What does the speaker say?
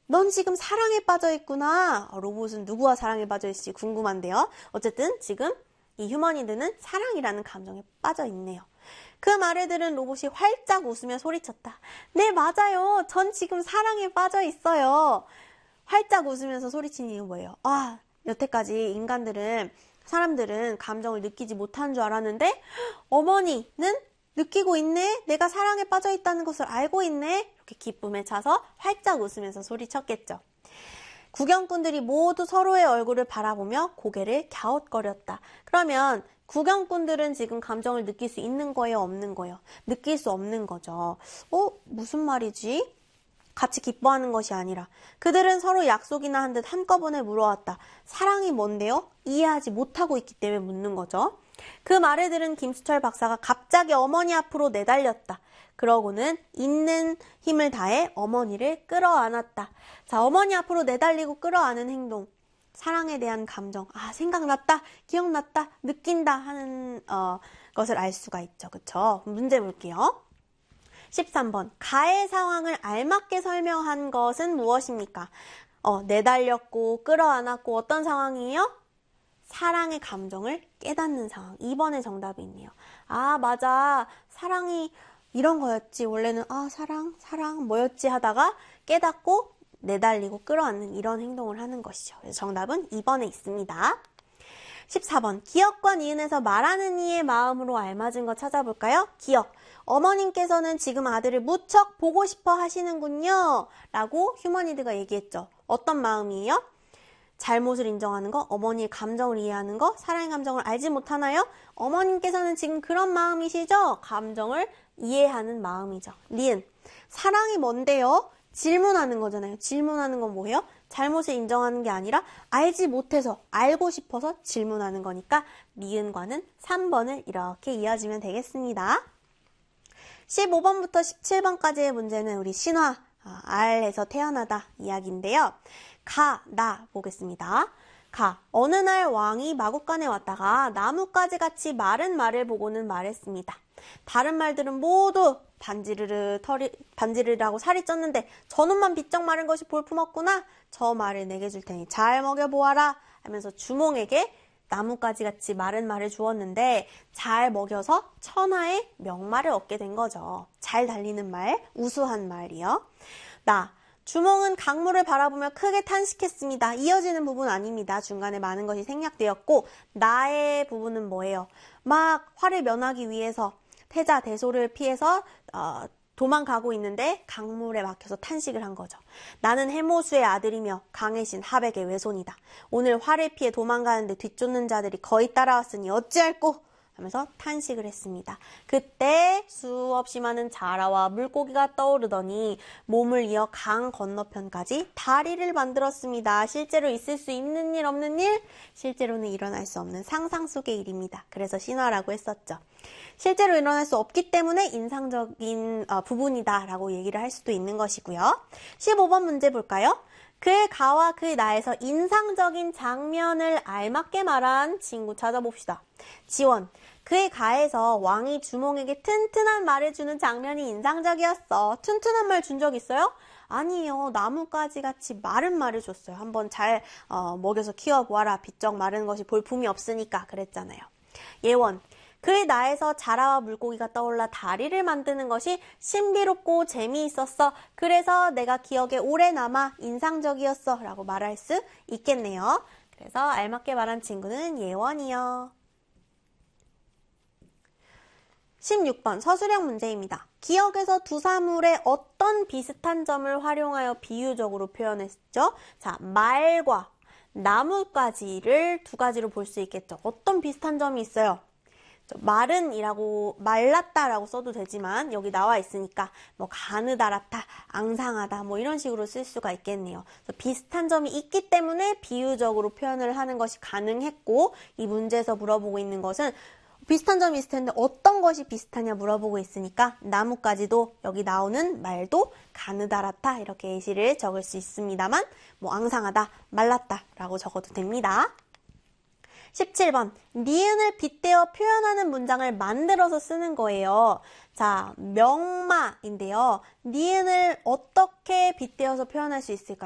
넌 지금 사랑에 빠져 있구나. 로봇은 누구와 사랑에 빠져 있을지 궁금한데요. 어쨌든 지금 이 휴머니드는 사랑이라는 감정에 빠져 있네요. 그 말을 들은 로봇이 활짝 웃으며 소리쳤다. 네, 맞아요. 전 지금 사랑에 빠져 있어요. 활짝 웃으면서 소리친 이유는 뭐예요? 여태까지 사람들은 감정을 느끼지 못하는 줄 알았는데 어머니는 느끼고 있네? 내가 사랑에 빠져 있다는 것을 알고 있네? 이렇게 기쁨에 차서 활짝 웃으면서 소리쳤겠죠. 구경꾼들이 모두 서로의 얼굴을 바라보며 고개를 갸웃거렸다. 그러면 구경꾼들은 지금 감정을 느낄 수 있는 거예요? 없는 거예요? 느낄 수 없는 거죠. 무슨 말이지? 같이 기뻐하는 것이 아니라 그들은 서로 약속이나 한 듯 한꺼번에 물어왔다. 사랑이 뭔데요? 이해하지 못하고 있기 때문에 묻는 거죠. 그 말을 들은 김수철 박사가 갑자기 어머니 앞으로 내달렸다. 그러고는 있는 힘을 다해 어머니를 끌어안았다. 자, 어머니 앞으로 내달리고 끌어안은 행동. 사랑에 대한 감정. 생각났다, 기억났다, 느낀다 하는 것을 알 수가 있죠. 그쵸? 문제 볼게요. 13번. 가해 상황을 알맞게 설명한 것은 무엇입니까? 내달렸고 끌어안았고 어떤 상황이에요? 사랑의 감정을 깨닫는 상황. 2번의 정답이 있네요. 맞아. 사랑이 이런 거였지. 원래는 사랑 뭐였지 하다가 깨닫고 내달리고 끌어안는 이런 행동을 하는 것이죠. 그래서 정답은 2번에 있습니다. 14번. 기억과 니은에서 말하는 이의 마음으로 알맞은 거 찾아볼까요? 기억. 어머님께서는 지금 아들을 무척 보고 싶어 하시는군요. 라고 휴머니드가 얘기했죠. 어떤 마음이에요? 잘못을 인정하는 거, 어머니의 감정을 이해하는 거, 사랑의 감정을 알지 못하나요? 어머님께서는 지금 그런 마음이시죠? 감정을 이해하는 마음이죠. 니은. 사랑이 뭔데요? 질문하는 거잖아요. 질문하는 건 뭐예요? 잘못을 인정하는 게 아니라 알지 못해서, 알고 싶어서 질문하는 거니까 니은과는 3번을 이렇게 이어지면 되겠습니다. 15번부터 17번까지의 문제는 우리 신화, 알에서 태어나다 이야기인데요. 나 보겠습니다. 어느 날 왕이 마국간에 왔다가 나뭇가지 같이 마른 말을 보고는 말했습니다. 다른 말들은 모두 반지르르하고 살이 쪘는데 저놈만 비쩍 마른 것이 볼품없구나. 저 말을 내게 줄 테니 잘 먹여보아라 하면서 주몽에게 나뭇가지 같이 마른 말을 주었는데 잘 먹여서 천하의 명말을 얻게 된 거죠. 잘 달리는 말, 우수한 말이요. 주몽은 강물을 바라보며 크게 탄식했습니다. 이어지는 부분 아닙니다. 중간에 많은 것이 생략되었고 나의 부분은 뭐예요? 막 화를 면하기 위해서 태자대소를 피해서 도망가고 있는데 강물에 막혀서 탄식을 한 거죠. 나는 해모수의 아들이며 강의 신 하백의 외손이다. 오늘 화를 피해 도망가는데 뒤쫓는 자들이 거의 따라왔으니 어찌할꼬? 하면서 탄식을 했습니다. 그때 수없이 많은 자라와 물고기가 떠오르더니 몸을 이어 강 건너편까지 다리를 만들었습니다. 실제로 있을 수 있는 일 없는 일, 실제로는 일어날 수 없는 상상 속의 일입니다. 그래서 신화라고 했었죠. 실제로 일어날 수 없기 때문에 인상적인 부분이다 라고 얘기를 할 수도 있는 것이고요. 15번 문제 볼까요? 그 가와 그 나에서 인상적인 장면을 알맞게 말한 친구 찾아봅시다. 지원. 그의 가에서 왕이 주몽에게 튼튼한 말을 주는 장면이 인상적이었어. 튼튼한 말 준 적 있어요? 아니에요. 나뭇가지 같이 마른 말을 줬어요. 한번 잘 먹여서 키워보아라. 비쩍 마른 것이 볼품이 없으니까 그랬잖아요. 예원. 그의 나에서 자라와 물고기가 떠올라 다리를 만드는 것이 신비롭고 재미있었어. 그래서 내가 기억에 오래 남아 인상적이었어. 라고 말할 수 있겠네요. 그래서 알맞게 말한 친구는 예원이요. 16번 서술형 문제입니다. 기억에서 두 사물의 어떤 비슷한 점을 활용하여 비유적으로 표현했죠? 자, 말과 나뭇가지를 두 가지로 볼 수 있겠죠. 어떤 비슷한 점이 있어요? 말랐다라고 써도 되지만 여기 나와 있으니까 가느다랗다, 앙상하다 이런 식으로 쓸 수가 있겠네요. 그래서 비슷한 점이 있기 때문에 비유적으로 표현을 하는 것이 가능했고 이 문제에서 물어보고 있는 것은 비슷한 점이 있을 텐데 어떤 것이 비슷하냐 물어보고 있으니까 나뭇가지도 여기 나오는 말도 가느다랗다 이렇게 예시를 적을 수 있습니다만 앙상하다, 말랐다 라고 적어도 됩니다. 17번 니은을 빗대어 표현하는 문장을 만들어서 쓰는 거예요. 자, 명마인데요. 니은을 어떻게 빗대어서 표현할 수 있을까요?